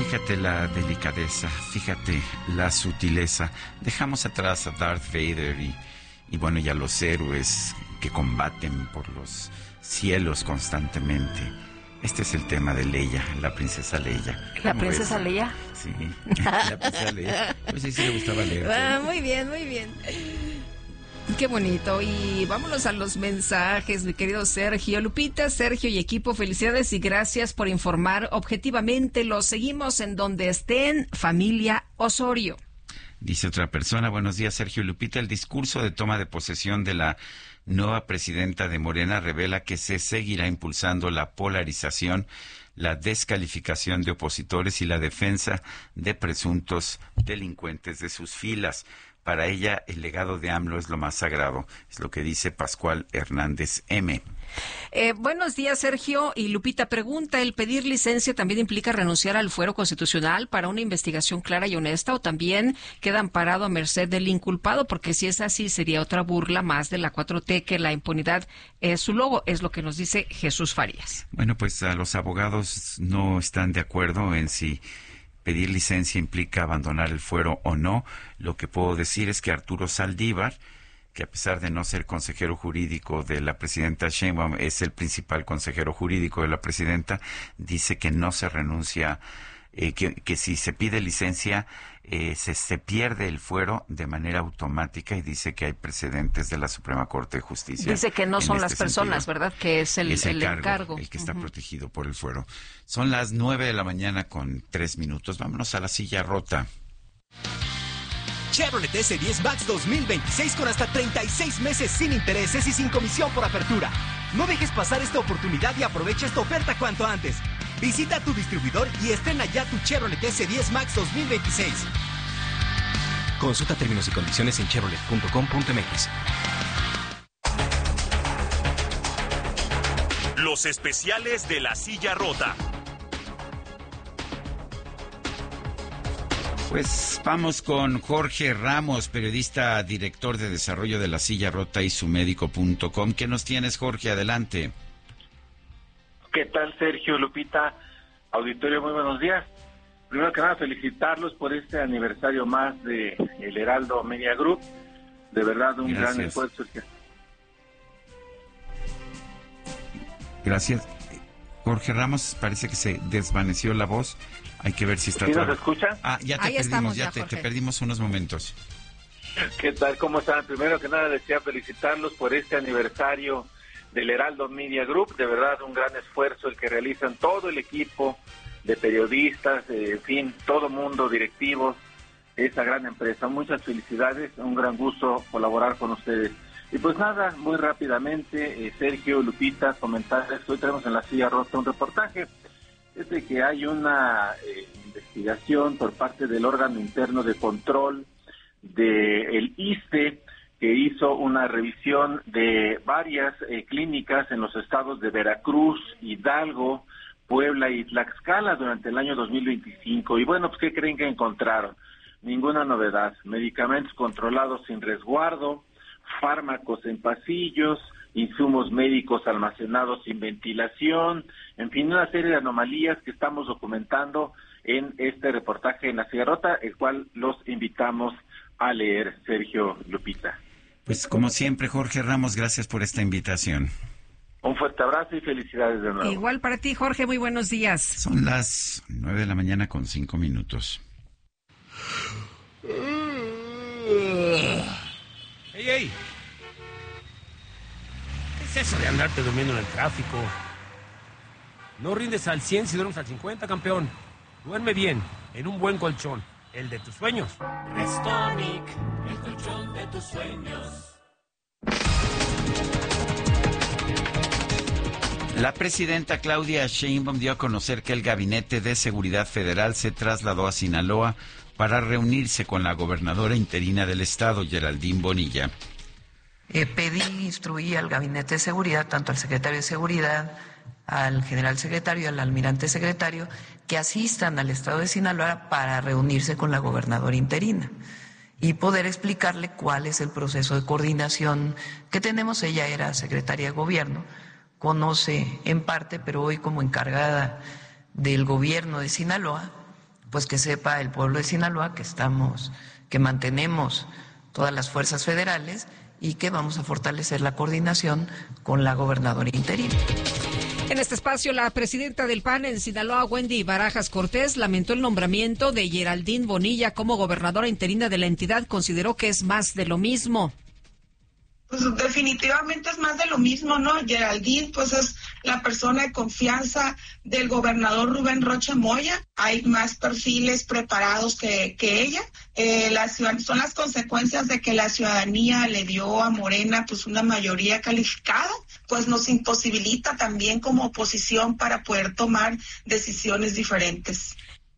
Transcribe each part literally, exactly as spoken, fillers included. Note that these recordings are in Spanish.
Fíjate la delicadeza, fíjate la sutileza. Dejamos atrás a Darth Vader y, y bueno, y a los héroes que combaten por los cielos constantemente. Este es el tema de Leia, la princesa Leia. ¿La princesa ves? Leia? Sí, la princesa Leia. Pues sí, sí le gustaba leer. Ah, muy bien, muy bien. Qué bonito. Y vámonos a los mensajes, mi querido Sergio. Lupita, Sergio y equipo, felicidades y gracias por informar objetivamente. Los seguimos en donde estén, familia Osorio. Dice otra persona, buenos días, Sergio y Lupita. El discurso de toma de posesión de la nueva presidenta de Morena revela que se seguirá impulsando la polarización, la descalificación de opositores y la defensa de presuntos delincuentes de sus filas. Para ella, el legado de AMLO es lo más sagrado, es lo que dice Pascual Hernández M. Eh, buenos días, Sergio y Lupita. Pregunta, ¿el pedir licencia también implica renunciar al fuero constitucional para una investigación clara y honesta o también queda amparado a merced del inculpado? Porque si es así, sería otra burla más de la cuatro T, que la impunidad es su logo, es lo que nos dice Jesús Farías. Bueno, pues a los abogados no están de acuerdo en si pedir licencia implica abandonar el fuero o no. Lo que puedo decir es que Arturo Saldívar, que a pesar de no ser consejero jurídico de la presidenta Sheinbaum, es el principal consejero jurídico de la presidenta, dice que no se renuncia, eh, que, que si se pide licencia eh, se, se pierde el fuero de manera automática, y dice que hay precedentes de la Suprema Corte de Justicia. Dice que no son este las personas, sentido. ¿verdad? Que es el, es el, el cargo, encargo. El que está uh-huh. protegido por el fuero. Son las nueve de la mañana con tres minutos. Vámonos a la silla rota. Chevrolet S diez Max dos mil veintiséis con hasta treinta y seis meses sin intereses y sin comisión por apertura. No dejes pasar esta oportunidad y aprovecha esta oferta cuanto antes. Visita tu distribuidor y estrena ya tu Chevrolet S diez Max dos mil veintiséis. Consulta términos y condiciones en chevrolet punto com punto m x. Los especiales de la silla rota. Pues vamos con Jorge Ramos, periodista, director de desarrollo de La Silla Rota y sumédico punto com. ¿Qué nos tienes, Jorge? Adelante. ¿Qué tal, Sergio, Lupita? Auditorio, muy buenos días. Primero que nada, felicitarlos por este aniversario más de El Heraldo Media Group. De verdad, un Gracias. gran esfuerzo. Gracias. Jorge Ramos, parece que se desvaneció la voz. Hay que ver si está... ¿Sí todo... nos escuchan? Ah, ya te Ahí perdimos, estamos, ya, ya, te, te Jorge. perdimos unos momentos. ¿Qué tal? ¿Cómo están? Primero que nada, deseo felicitarlos por este aniversario del Heraldo Media Group. De verdad, un gran esfuerzo el que realizan todo el equipo de periodistas, eh, en fin, todo mundo, directivos, esa gran empresa. Muchas felicidades, un gran gusto colaborar con ustedes. Y pues nada, muy rápidamente, eh, Sergio, Lupita, comentarles que hoy tenemos en La Silla Rota un reportaje. Es de que hay una eh, investigación por parte del órgano interno de control del I S S S T E, que hizo una revisión de varias eh, clínicas en los estados de Veracruz, Hidalgo, Puebla y Tlaxcala durante el año dos mil veinticinco. Y bueno, pues ¿qué creen que encontraron? Ninguna novedad. Medicamentos controlados sin resguardo, fármacos en pasillos, insumos médicos almacenados sin ventilación, en fin, una serie de anomalías que estamos documentando en este reportaje en La Silla Rota, el cual los invitamos a leer, Sergio, Lupita. Pues como siempre, Jorge Ramos, gracias por esta invitación. Un fuerte abrazo y felicidades de nuevo. Igual para ti, Jorge, muy buenos días. Son las nueve de la mañana con cinco minutos. ¡Ey, ey! ¿Qué es eso de andarte durmiendo en el tráfico? No rindes al cien si duermes al cincuenta, campeón. Duerme bien, en un buen colchón, el de tus sueños. Restonic, el colchón de tus sueños. La presidenta Claudia Sheinbaum dio a conocer que el Gabinete de Seguridad Federal se trasladó a Sinaloa para reunirse con la gobernadora interina del estado, Geraldine Bonilla. Eh, pedí, instruí al Gabinete de Seguridad, tanto al secretario de Seguridad, al general secretario y al almirante secretario, que asistan al estado de Sinaloa para reunirse con la gobernadora interina y poder explicarle cuál es el proceso de coordinación que tenemos. Ella era secretaria de gobierno, conoce en parte, pero hoy como encargada del gobierno de Sinaloa, pues que sepa el pueblo de Sinaloa que estamos, que mantenemos todas las fuerzas federales y que vamos a fortalecer la coordinación con la gobernadora interina. En este espacio, la presidenta del P A N en Sinaloa, Wendy Barajas Cortés, lamentó el nombramiento de Geraldine Bonilla como gobernadora interina de la entidad. Consideró que es más de lo mismo. Pues definitivamente es más de lo mismo, ¿no? Geraldine, pues es la persona de confianza del gobernador Rubén Rocha Moya. Hay más perfiles preparados que, que ella. Eh, la ciudad, son las consecuencias de que la ciudadanía le dio a Morena pues una mayoría calificada, pues nos imposibilita también como oposición para poder tomar decisiones diferentes.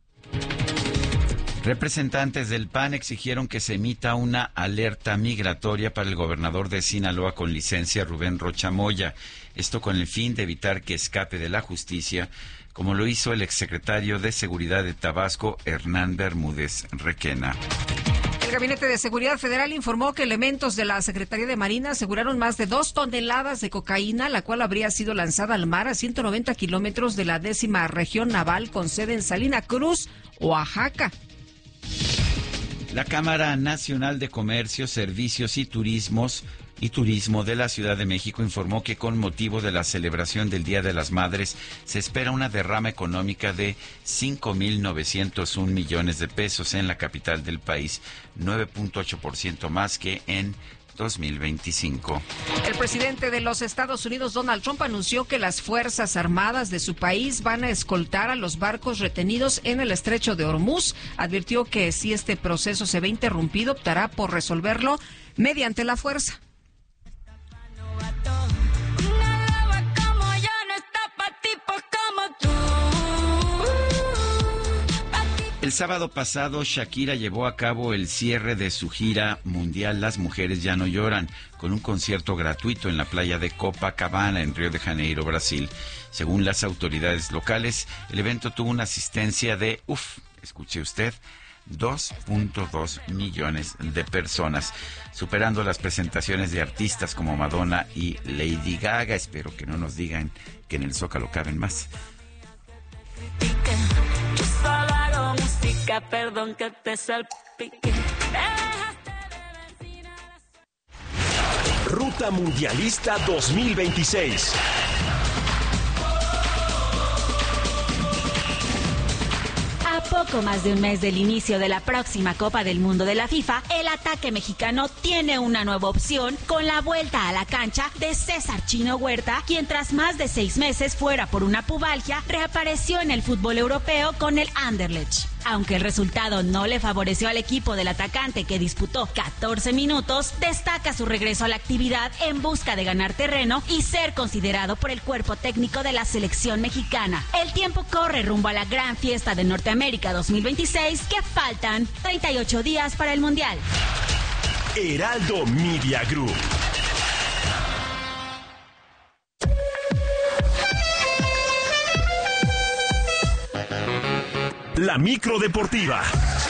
Representantes del P A N exigieron que se emita una alerta migratoria para el gobernador de Sinaloa con licencia, Rubén Rocha Moya. Esto con el fin de evitar que escape de la justicia, como lo hizo el exsecretario de Seguridad de Tabasco, Hernán Bermúdez Requena. El Gabinete de Seguridad Federal informó que elementos de la Secretaría de Marina aseguraron más de dos toneladas de cocaína, la cual habría sido lanzada al mar a ciento noventa kilómetros de la décima región naval con sede en Salina Cruz, Oaxaca. La Cámara Nacional de Comercio, Servicios y Turismos y Turismo de la Ciudad de México informó que con motivo de la celebración del Día de las Madres se espera una derrama económica de cinco mil novecientos un millones de pesos en la capital del país, nueve punto ocho por ciento más que en dos mil veinticinco. El presidente de los Estados Unidos, Donald Trump, anunció que las Fuerzas Armadas de su país van a escoltar a los barcos retenidos en el estrecho de Hormuz. Advirtió que si este proceso se ve interrumpido, optará por resolverlo mediante la fuerza. El sábado pasado, Shakira llevó a cabo el cierre de su gira mundial Las Mujeres Ya No Lloran, con un concierto gratuito en la playa de Copacabana, en Río de Janeiro, Brasil. Según las autoridades locales, el evento tuvo una asistencia de, uff, escuche usted, dos punto dos millones de personas, superando las presentaciones de artistas como Madonna y Lady Gaga. Espero que no nos digan que en el Zócalo caben más. Perdón que te salpique. Ruta Mundialista dos mil veintiséis. A poco más de un mes del inicio de la próxima Copa del Mundo de la FIFA, el ataque mexicano tiene una nueva opción con la vuelta a la cancha de César Chino Huerta, quien tras más de seis meses fuera por una pubalgia, reapareció en el fútbol europeo con el Anderlecht. Aunque el resultado no le favoreció al equipo del atacante, que disputó catorce minutos, destaca su regreso a la actividad en busca de ganar terreno y ser considerado por el cuerpo técnico de la selección mexicana. El tiempo corre rumbo a la gran fiesta de Norteamérica dos mil veintiséis, que faltan treinta y ocho días para el Mundial. Heraldo Media Group. La micro deportiva.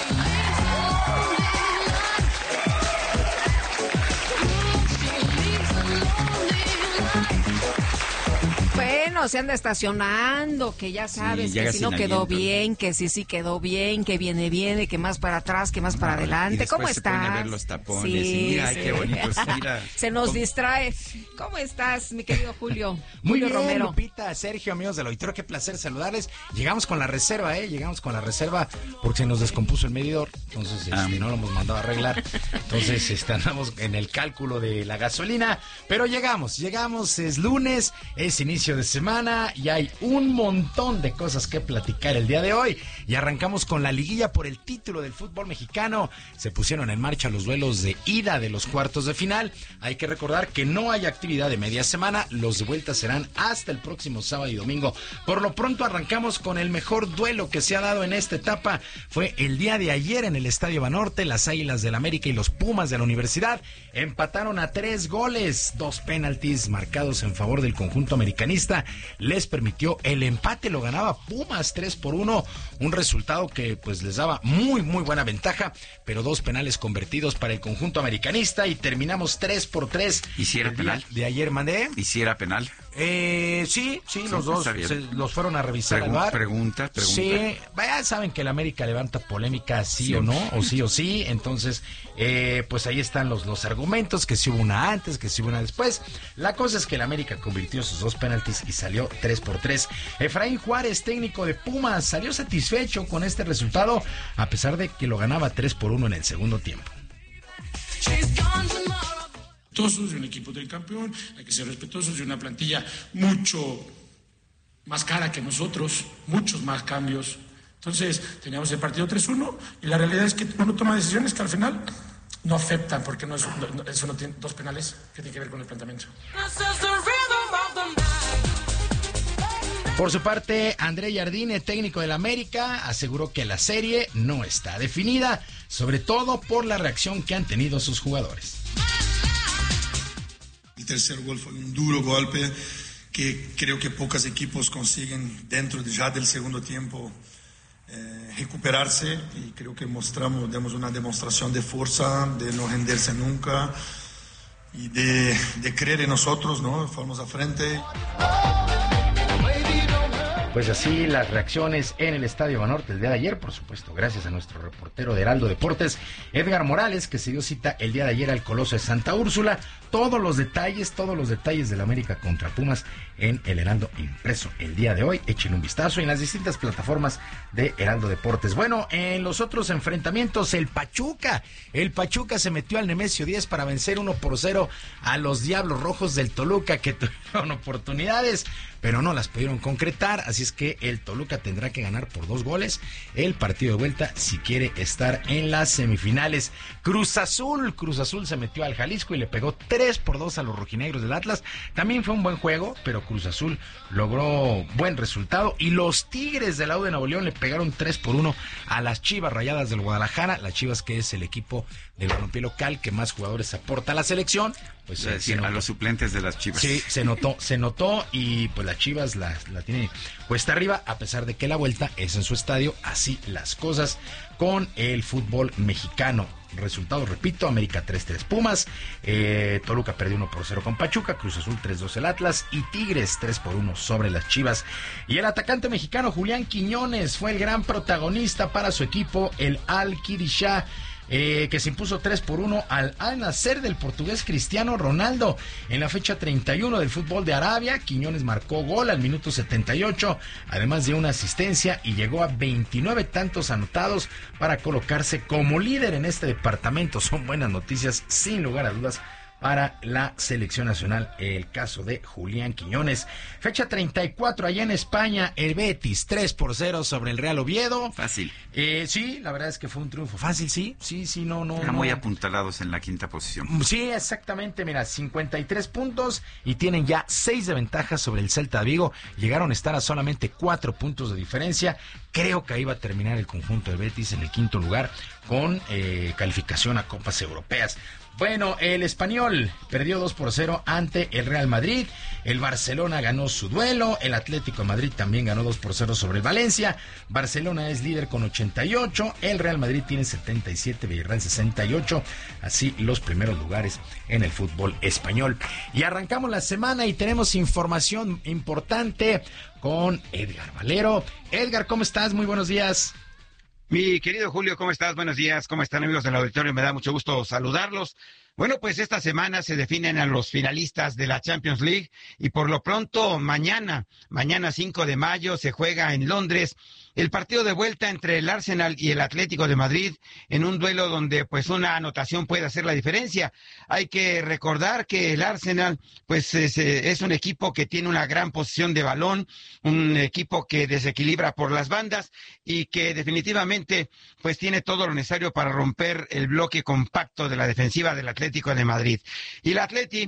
Bueno, se anda estacionando, que ya sabes, sí, que si no quedó bien, que sí, sí quedó bien, que viene, viene, que más para atrás, que más para no, adelante. ¿Cómo estás? Se pone a ver los tapones sí, y mira, sí. Ay, qué bonito, mira. Se nos ¿Cómo? distrae. ¿Cómo estás, mi querido Julio? Muy Julio bien, Romero. Lupita, Sergio, amigos del auditorio, qué placer saludarles. Llegamos con la reserva, ¿eh? Llegamos con la reserva porque se nos descompuso el medidor, entonces ah. este, no lo hemos mandado a arreglar. Entonces este, andamos en el cálculo de la gasolina, pero llegamos, llegamos, es lunes, es inicio de semana y hay un montón de cosas que platicar el día de hoy. Y arrancamos con la liguilla por el título del fútbol mexicano. Se pusieron en marcha los duelos de ida de los cuartos de final. Hay que recordar que no hay actividad de media semana. Los de vuelta serán hasta el próximo sábado y domingo. Por lo pronto arrancamos con el mejor duelo que se ha dado en esta etapa. Fue el día de ayer en el Estadio Banorte. Las Águilas del América y los Pumas de la Universidad empataron a tres goles. Dos penaltis marcados en favor del conjunto americanista les permitió el empate, lo ganaba Pumas tres por uno, un resultado que pues les daba muy muy buena ventaja, pero dos penales convertidos para el conjunto americanista y terminamos tres por tres. ¿Y si era penal? De ayer, mandé. ¿Y si era penal? Eh, sí, sí, sí, los dos se, los fueron a revisar Pregun- al V A R. Pregunta, pregunta. Sí, ya saben que el América levanta polémica sí, sí o no, o sí o sí, entonces, eh, pues ahí están los, los argumentos, que si hubo una antes, que si hubo una después. La cosa es que el América convirtió sus dos penaltis y salió tres por tres. Efraín Juárez, técnico de Pumas, salió satisfecho con este resultado, a pesar de que lo ganaba tres por uno en el segundo tiempo. Respetuosos de un equipo del campeón, hay que ser respetuosos de una plantilla mucho más cara que nosotros, muchos más cambios. Entonces, teníamos el partido tres uno y la realidad es que uno toma decisiones que al final no afectan, porque no es, no, eso no tiene dos penales que tiene que ver con el planteamiento. Por su parte, André Jardine, técnico del América, aseguró que la serie no está definida, sobre todo por la reacción que han tenido sus jugadores. El tercer gol fue un duro golpe que creo que pocos equipos consiguen dentro de ya del segundo tiempo eh, recuperarse, y creo que mostramos, demos una demostración de fuerza, de no rendirse nunca y de, de creer en nosotros, ¿no? Fuimos a frente. Pues así las reacciones en el Estadio Banorte el día de ayer, por supuesto, gracias a nuestro reportero de Heraldo Deportes, Edgar Morales, que se dio cita el día de ayer al Coloso de Santa Úrsula. Todos los detalles, todos los detalles del América contra Pumas en el Heraldo impreso el día de hoy. Echen un vistazo en las distintas plataformas de Heraldo Deportes. Bueno, en los otros enfrentamientos, el Pachuca. El Pachuca se metió al Nemesio diez para vencer uno por cero a los Diablos Rojos del Toluca, que tuvieron oportunidades, pero no las pudieron concretar, así es que el Toluca tendrá que ganar por dos goles el partido de vuelta si quiere estar en las semifinales. Cruz Azul, Cruz Azul se metió al Jalisco y le pegó tres por dos a los rojinegros del Atlas. También fue un buen juego, pero Cruz Azul logró buen resultado, y los Tigres del lado de Nuevo León le pegaron tres por uno a las Chivas Rayadas del Guadalajara, las Chivas que es el equipo del balompié local que más jugadores aporta a la selección. Pues es decir, a los suplentes de las Chivas. Sí, se notó, se notó, y pues las Chivas la, la tienen cuesta arriba, a pesar de que la vuelta es en su estadio. Así las cosas con el fútbol mexicano. Resultado, repito, América tres tres Pumas, eh, Toluca perdió uno por cero con Pachuca, Cruz Azul tres dos el Atlas y Tigres tres por uno sobre las Chivas. Y el atacante mexicano Julián Quiñones fue el gran protagonista para su equipo, el Al-Qidisha, Eh, que se impuso tres por uno al Al-Nassr del portugués Cristiano Ronaldo. En la fecha treinta y uno del fútbol de Arabia, Quiñones marcó gol al minuto setenta y ocho, además de una asistencia, y llegó a veintinueve tantos anotados para colocarse como líder en este departamento. Son buenas noticias, sin lugar a dudas, para la selección nacional, el caso de Julián Quiñones. Fecha treinta y cuatro, allá en España, el Betis tres por cero sobre el Real Oviedo. Fácil. Eh, sí, la verdad es que fue un triunfo fácil, sí, sí, sí, no, no. Están no. muy apuntalados en la quinta posición. Sí, exactamente, mira, cincuenta y tres puntos y tienen ya seis de ventaja sobre el Celta de Vigo. Llegaron a estar a solamente cuatro puntos de diferencia. Creo que ahí va a terminar el conjunto de Betis en el quinto lugar con eh, calificación a Copas Europeas. Bueno, el Español perdió dos por cero ante el Real Madrid. El Barcelona ganó su duelo. El Atlético de Madrid también ganó dos por cero sobre el Valencia. Barcelona es líder con ochenta y ocho. El Real Madrid tiene setenta y siete, Villarreal sesenta y ocho. Así los primeros lugares en el fútbol español. Y arrancamos la semana y tenemos información importante con Edgar Valero. Edgar, ¿cómo estás? Muy buenos días. Mi querido Julio, ¿cómo estás? Buenos días, ¿cómo están, amigos del auditorio? Me da mucho gusto saludarlos. Bueno, pues esta semana se definen a los finalistas de la Champions League y por lo pronto mañana, mañana cinco de mayo, se juega en Londres el partido de vuelta entre el Arsenal y el Atlético de Madrid en un duelo donde pues una anotación puede hacer la diferencia. Hay que recordar que el Arsenal pues es, es un equipo que tiene una gran posición de balón, un equipo que desequilibra por las bandas y que definitivamente pues tiene todo lo necesario para romper el bloque compacto de la defensiva del Atlético de Madrid. Y el Atleti